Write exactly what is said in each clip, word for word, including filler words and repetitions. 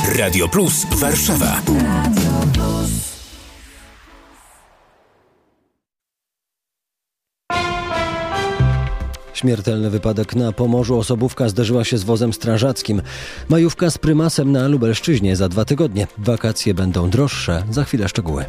Radio Plus Warszawa. Śmiertelny wypadek na Pomorzu. Osobówka zderzyła się z wozem strażackim. Majówka z prymasem na Lubelszczyźnie za dwa tygodnie. Wakacje będą droższe. Za chwilę szczegóły.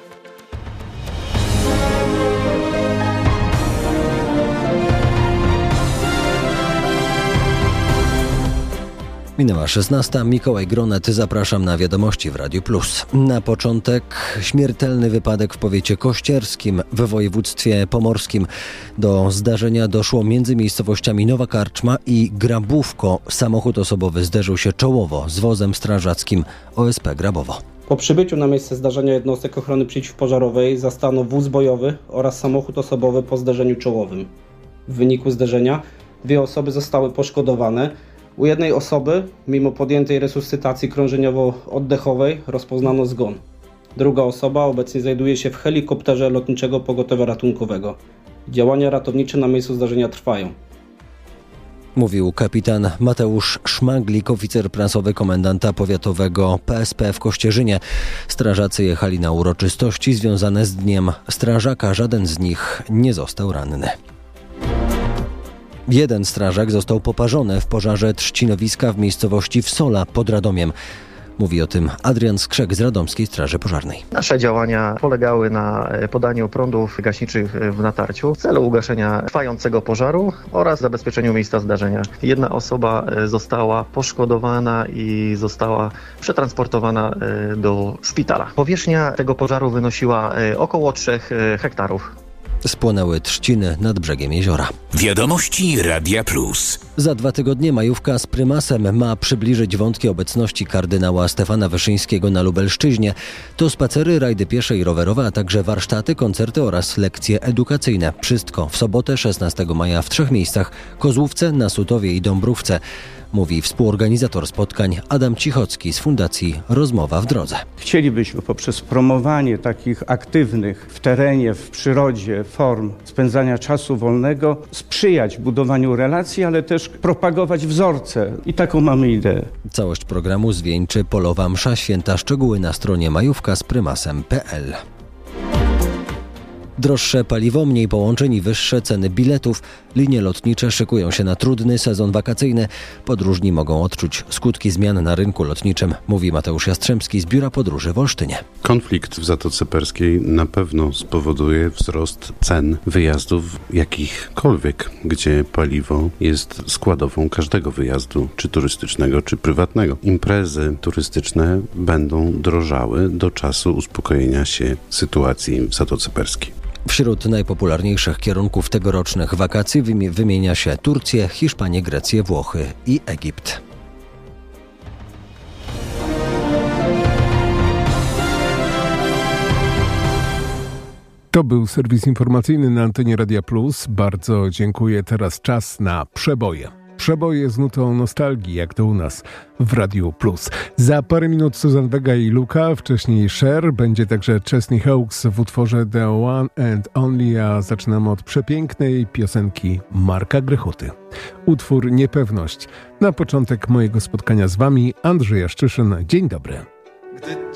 Minęła szesnasta. Mikołaj Gronet, zapraszam na wiadomości w Radiu Plus. Na początek śmiertelny wypadek w powiecie kościerskim w województwie pomorskim. Do zdarzenia doszło między miejscowościami Nowa Karczma i Grabówko. Samochód osobowy zderzył się czołowo z wozem strażackim O S P Grabowo. Po przybyciu na miejsce zdarzenia jednostek ochrony przeciwpożarowej zastano wóz bojowy oraz samochód osobowy po zderzeniu czołowym. W wyniku zderzenia dwie osoby zostały poszkodowane. U jednej osoby, mimo podjętej resuscytacji krążeniowo-oddechowej, rozpoznano zgon. Druga osoba obecnie znajduje się w helikopterze Lotniczego Pogotowia Ratunkowego. Działania ratownicze na miejscu zdarzenia trwają. Mówił kapitan Mateusz Szmaglik, oficer prasowy komendanta powiatowego P S P w Kościerzynie. Strażacy jechali na uroczystości związane z Dniem Strażaka. Żaden z nich nie został ranny. Jeden strażak został poparzony w pożarze trzcinowiska w miejscowości Wsola pod Radomiem. Mówi o tym Adrian Skrzek z Radomskiej Straży Pożarnej. Nasze działania polegały na podaniu prądów gaśniczych w natarciu w celu ugaszenia trwającego pożaru oraz zabezpieczeniu miejsca zdarzenia. Jedna osoba została poszkodowana i została przetransportowana do szpitala. Powierzchnia tego pożaru wynosiła około trzech hektarów. Spłonęły trzciny nad brzegiem jeziora. Wiadomości Radia Plus. Za dwa tygodnie majówka z prymasem ma przybliżyć wątki obecności kardynała Stefana Wyszyńskiego na Lubelszczyźnie. To spacery, rajdy piesze i rowerowe, a także warsztaty, koncerty oraz lekcje edukacyjne. Wszystko w sobotę szesnastego maja w trzech miejscach: Kozłówce, Nasutowie i Dąbrówce. Mówi współorganizator spotkań Adam Cichocki z Fundacji Rozmowa w Drodze. Chcielibyśmy poprzez promowanie takich aktywnych w terenie, w przyrodzie form spędzania czasu wolnego sprzyjać budowaniu relacji, ale też propagować wzorce. I taką mamy ideę. Całość programu zwieńczy polowa msza święta. Szczegóły na stronie majówka z prymasem kropka p l. Droższe paliwo, mniej połączeń i wyższe ceny biletów. Linie lotnicze szykują się na trudny sezon wakacyjny. Podróżni mogą odczuć skutki zmian na rynku lotniczym, mówi Mateusz Jastrzębski z Biura Podróży w Olsztynie. Konflikt w Zatoce Perskiej na pewno spowoduje wzrost cen wyjazdów jakichkolwiek, gdzie paliwo jest składową każdego wyjazdu, czy turystycznego, czy prywatnego. Imprezy turystyczne będą drożały do czasu uspokojenia się sytuacji w Zatoce Perskiej. Wśród najpopularniejszych kierunków tegorocznych wakacji wymienia się Turcję, Hiszpanię, Grecję, Włochy i Egipt. To był serwis informacyjny na antenie Radia Plus. Bardzo dziękuję. Teraz czas na przeboje. Przeboje z nutą nostalgii, jak to u nas w Radiu Plus. Za parę minut Susan Vega i Luka, wcześniej Cher, będzie także Chesney Hawkes w utworze The One and Only, a zaczynamy od przepięknej piosenki Marka Grechoty. Utwór Niepewność. Na początek mojego spotkania z wami Andrzej Jaszczyszyn. Dzień dobry. Gdy